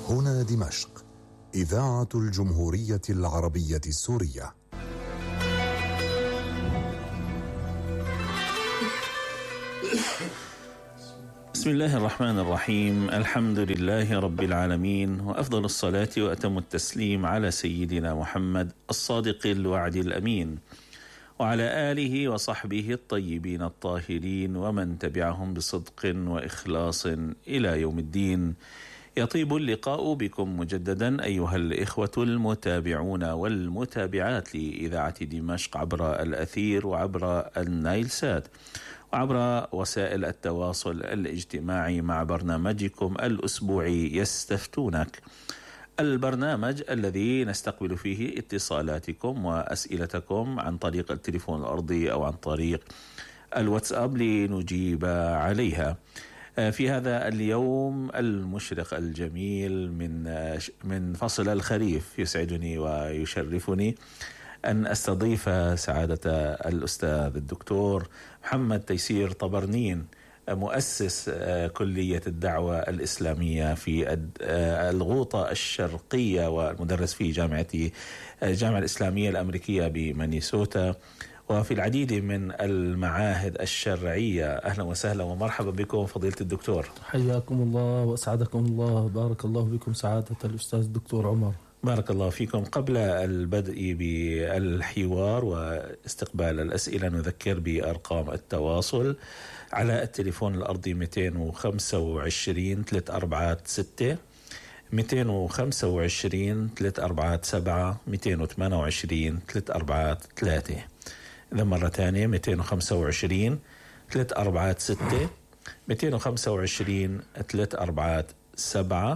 هنا دمشق، إذاعة الجمهورية العربية السورية. بسم الله الرحمن الرحيم. الحمد لله رب العالمين، وأفضل الصلاة وأتم التسليم على سيدنا محمد الصادق الوعد الأمين، وعلى آله وصحبه الطيبين الطاهرين، ومن تبعهم بصدق وإخلاص إلى يوم الدين. يطيب اللقاء بكم مجددا أيها الإخوة المتابعون والمتابعات لإذاعة دمشق عبر الأثير وعبر النايل سات وعبر وسائل التواصل الاجتماعي مع برنامجكم الأسبوعي يستفتونك، البرنامج الذي نستقبل فيه اتصالاتكم وأسئلتكم عن طريق التليفون الأرضي أو عن طريق الواتساب لنجيب عليها. في هذا اليوم المشرق الجميل من فصل الخريف، يسعدني ويشرفني أن أستضيف سعادة الأستاذ الدكتور محمد تيسير طبرنين، مؤسس كلية الدعوة الإسلامية في الغوطة الشرقية والمدرس في الجامعة الإسلامية الأمريكية بمينيسوتا، وفي العديد من المعاهد الشرعية. أهلا وسهلا ومرحبا بكم فضيلة الدكتور. حياكم الله وأسعدكم الله، بارك الله بكم سعادة الأستاذ الدكتور عمر. بارك الله فيكم. قبل البدء بالحوار واستقبال الأسئلة نذكر بأرقام التواصل على التليفون الأرضي 225 346 225 347 228 343. إذا مرة ثانية 225 346 225 347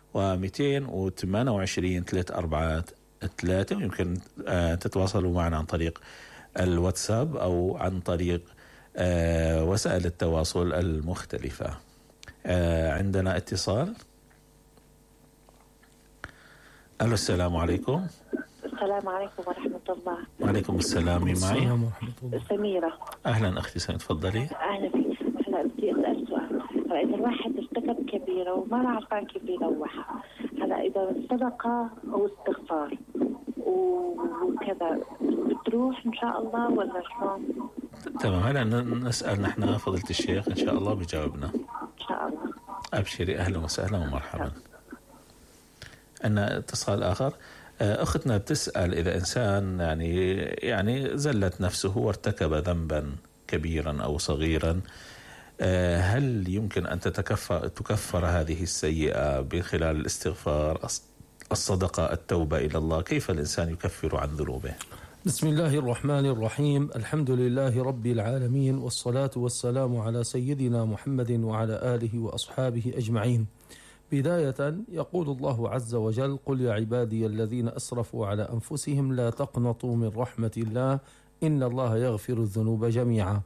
و228 343. ويمكن تتواصلوا معنا عن طريق الواتساب أو عن طريق وسائل التواصل المختلفة. عندنا اتصال. ألو، السلام عليكم. السلام عليكم ورحمة الله. وعليكم السلام. معي سميرة. أهلا أختي سميرة، تفضلي. أهلا فيك. هلا بدي أسأل سؤال. هلا إذا الواحد ارتكب كبيرة وما نعرف كيف يروحها، هلا إذا صدقة أو استغفار وكذا بتروح إن شاء الله ولا شلون؟ تمام، هلا نسأل نحن فضيلة الشيخ إن شاء الله بجاوبنا. إن شاء الله. أبشري، أهلا وسهلا ومرحبا. عندنا اتصال آخر. أختنا بتسأل إذا إنسان يعني زلت نفسه وارتكب ذنبا كبيرا أو صغيرا، هل يمكن أن تكفر هذه السيئة بخلال الاستغفار، الصدقة، التوبة إلى الله؟ كيف الإنسان يكفر عن ذنوبه؟ بسم الله الرحمن الرحيم. الحمد لله رب العالمين، والصلاة والسلام على سيدنا محمد وعلى آله وأصحابه أجمعين. بداية يقول الله عز وجل: قل يا عبادي الذين أسرفوا على أنفسهم لا تقنطوا من رحمة الله إن الله يغفر الذنوب جميعا.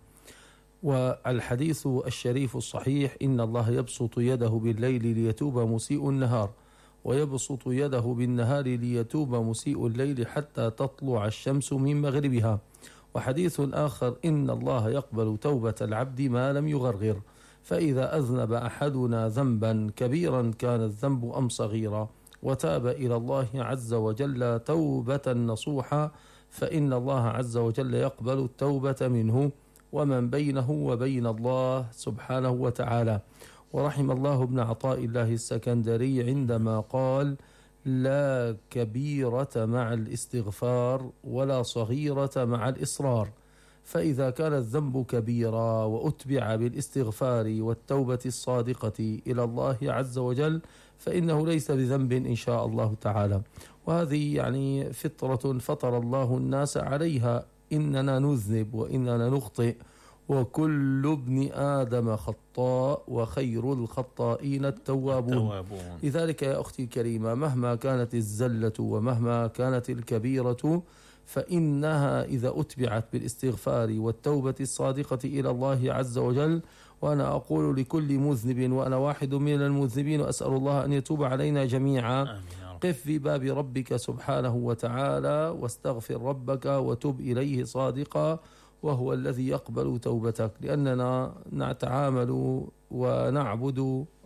والحديث الشريف الصحيح: إن الله يبسط يده بالليل ليتوب مسيء النهار، ويبسط يده بالنهار ليتوب مسيء الليل حتى تطلع الشمس من مغربها. وحديث آخر: إن الله يقبل توبة العبد ما لم يغرغر. فإذا أذنب أحدنا ذنبا كبيرا كان الذنب أم صغيرا وتاب إلى الله عز وجل توبة نصوحا فإن الله عز وجل يقبل التوبة منه ومن بينه وبين الله سبحانه وتعالى. ورحم الله ابن عطاء الله السكندري عندما قال: لا كبيرة مع الاستغفار ولا صغيرة مع الإصرار. فإذا كان الذنب كبيرا وأتبع بالاستغفار والتوبة الصادقة إلى الله عز وجل فإنه ليس بذنب إن شاء الله تعالى. وهذه يعني فطرة فطر الله الناس عليها، إننا نذنب وإننا نخطئ، وكل ابن آدم خطاء وخير الخطائين التوابون. لذلك يا أختي الكريمة، مهما كانت الزلة ومهما كانت الكبيرة فإنها إذا أتبعت بالاستغفار والتوبة الصادقة إلى الله عز وجل. وأنا أقول لكل مذنب، وأنا واحد من المذنبين، وأسأل الله أن يتوب علينا جميعا: قف في باب ربك سبحانه وتعالى واستغفر ربك وتب إليه صادقا، وهو الذي يقبل توبتك، لأننا نتعامل ونعبد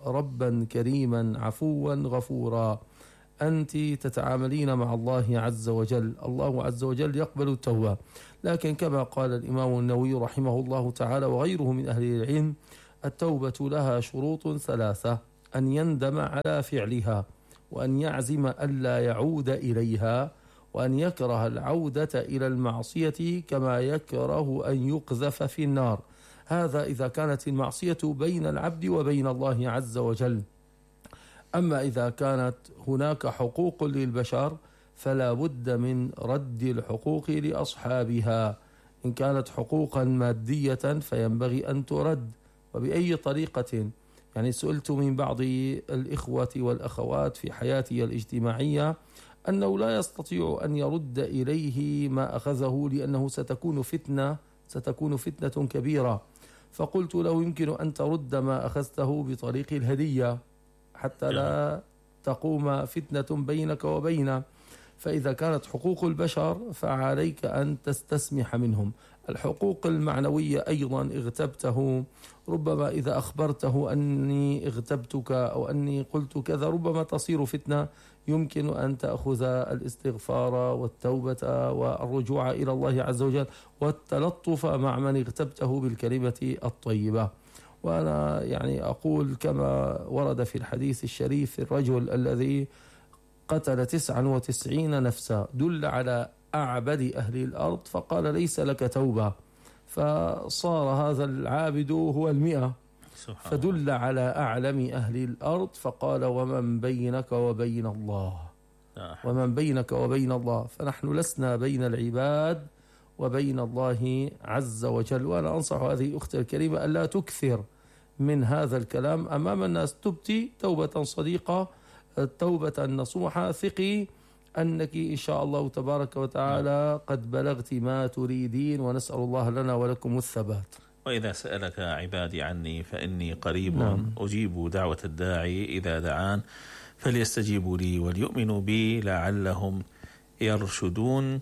ربا كريما عفوا غفورا. أنت تتعاملين مع الله عز وجل، الله عز وجل يقبل التوبة، لكن كما قال الإمام النووي رحمه الله تعالى وغيره من أهل العلم: التوبة لها شروط ثلاثة: أن يندم على فعلها، وأن يعزم ألا يعود إليها، وأن يكره العودة إلى المعصية كما يكره أن يقذف في النار. هذا إذا كانت المعصية بين العبد وبين الله عز وجل. أما إذا كانت هناك حقوق للبشر فلا بد من رد الحقوق لأصحابها. إن كانت حقوقا مادية فينبغي أن ترد، وبأي طريقة. يعني سئلت من بعض الإخوة والأخوات في حياتي الاجتماعية أنه لا يستطيع أن يرد إليه ما أخذه لأنه ستكون فتنة كبيرة. فقلت له: يمكن أن ترد ما أخذته بطريق الهدية حتى لا تقوم فتنة بينك وبينه. فإذا كانت حقوق البشر فعليك أن تستسمح منهم. الحقوق المعنوية أيضا، اغتبته، ربما إذا أخبرته أني اغتبتك أو أني قلت كذا ربما تصير فتنة، يمكن أن تأخذ الاستغفار والتوبة والرجوع إلى الله عز وجل والتلطف مع من اغتبته بالكلمة الطيبة. وأنا يعني أقول كما ورد في الحديث الشريف: الرجل الذي قتل 99 نفسا دل على أعبد أهل الأرض فقال: ليس لك توبة، فصار هذا العابد هو 100. فدل على أعلم أهل الأرض فقال: ومن بينك وبين الله، ومن بينك وبين الله. فنحن لسنا بين العباد وبين الله عز وجل. وأنا أنصح هذه أختي الكريمة ألا تكثر من هذا الكلام أمام الناس. تبتي توبة صديقة، توبة نصوحة، ثقي أنك إن شاء الله تبارك وتعالى قد بلغت ما تريدين، ونسأل الله لنا ولكم الثبات. وإذا سألك عبادي عني فإني قريب أجيب دعوة الداعي إذا دعان فليستجيبوا لي وليؤمنوا بي لعلهم يرشدون.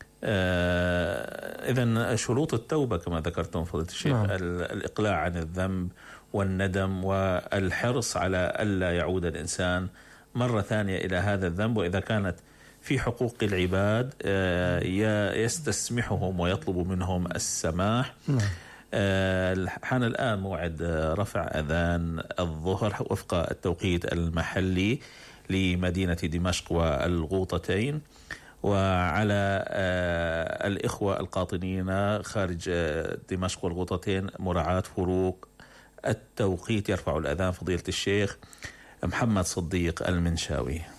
إذن شروط التوبة كما ذكرتم فضيلة الشيخ: الإقلاع عن الذنب والندم والحرص على ألا يعود الإنسان مرة ثانية إلى هذا الذنب، وإذا كانت في حقوق العباد يستسمحهم ويطلب منهم السماح. حان الآن موعد رفع أذان الظهر وفق التوقيت المحلي لمدينة دمشق والغوطتين، وعلى الإخوة القاطنين خارج دمشق والغوطتين مراعاة فروق التوقيت. يرفع الأذان فضيلة الشيخ محمد صديق المنشاوي.